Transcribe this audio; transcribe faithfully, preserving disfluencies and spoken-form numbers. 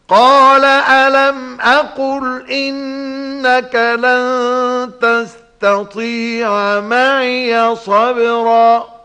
قال ألم أقل إنك لن تستطيع معي صبرا